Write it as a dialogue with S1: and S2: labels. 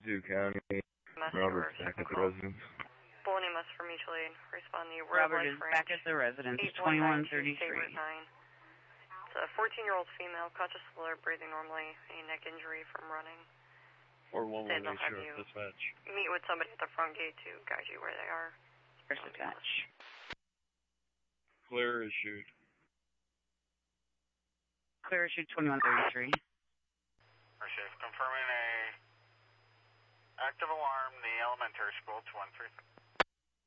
S1: Duke County, Robert back at the residence.
S2: Bologna must for mutual aid. Respond to you.
S3: Robert is back at the residence, 2133.
S2: It's a 14-year-old female, conscious, alert, breathing normally, a neck injury from running.
S1: 411 sheriff dispatch.
S2: Meet with somebody at the front gate to guide you where they are.
S3: First dispatch.
S1: Clear issued.
S3: Clear issued 2133.
S4: Sheriff, confirming a active alarm, the elementary school, 135.